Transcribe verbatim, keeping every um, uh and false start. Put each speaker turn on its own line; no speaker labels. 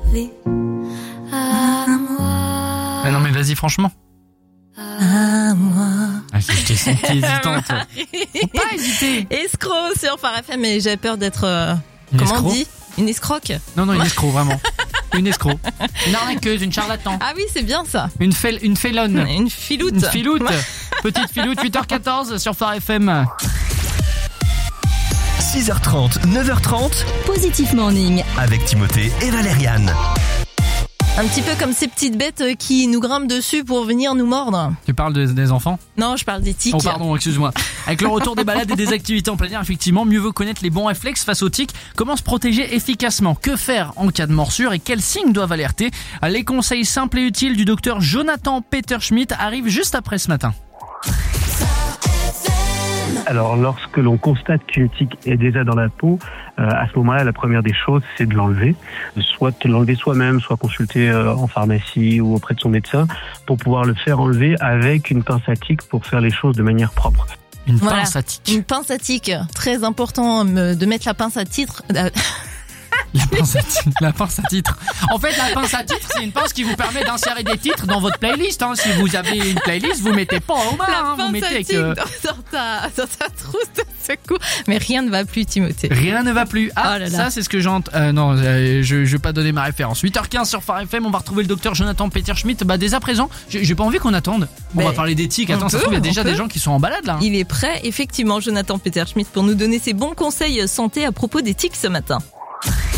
parler à moi.
Ah non mais vas-y franchement.
À moi.
Ah, je t'ai senti hésitante. Faut pas hésiter.
Escroc sur Phare F M, mais j'ai peur d'être, euh,
Une
comment
escroc
on dit? Une escroque.
Non non une escroc vraiment. Une escroc. Une arnaqueuse, une charlatan.
Ah oui, c'est bien ça.
Une fel, une félonne.
Une filoute.
Une filoute. Petite filoute, huit heures quatorze sur Phare F M.
six heures trente, neuf heures trente,
Positif Morning.
avec Timothée et Valériane.
Un petit peu comme ces petites bêtes qui nous grimpent dessus pour venir nous mordre.
Tu parles de- des enfants?
Non, je parle des tiques.
Oh pardon, excuse-moi. Avec le retour des balades et des activités en plein air, effectivement, mieux vaut connaître les bons réflexes face aux tiques. Comment se protéger efficacement? Que faire en cas de morsure et quels signes doivent alerter? Les conseils simples et utiles du docteur Jonathan Peterschmidt arrivent juste après ce matin.
Alors, lorsque l'on constate qu'une tique est déjà dans la peau, euh, à ce moment-là, la première des choses, c'est de l'enlever. Soit de l'enlever soi-même, soit consulter euh, en pharmacie ou auprès de son médecin pour pouvoir le faire enlever avec une pince à tique pour faire les choses de manière propre.
Une
Voilà.
pince à tique.
Une pince à tique. Très important euh, de mettre la pince à titre. euh,
La pince à titre. La pince à titre. En fait, la pince à titre, c'est une pince qui vous permet d'insérer des titres dans votre playlist. Hein. Si vous avez une playlist, vous mettez pas au bas.
La
Hein. Vous
pince
mettez
à
avec,
tique
euh,
dans, dans ta, dans ta trousse de secours. Mais rien ne va plus, Timothée.
Rien ne va plus. Ah,
Oh là là.
ça, c'est ce que j'entends. Euh, non, euh, je, je vais pas donner ma référence. huit heures quinze sur Phare F M, on va retrouver le docteur Jonathan Peterschmidt. Bah, dès à présent, j'ai, j'ai pas envie qu'on attende. On
Mais
va parler des tiques.
on
Attends, ça se
peut,
trouve, il y a
on
déjà
peut.
des gens qui sont en balade, là.
Il est prêt, effectivement, Jonathan Peterschmidt, pour nous donner ses bons conseils santé à propos des tiques ce matin.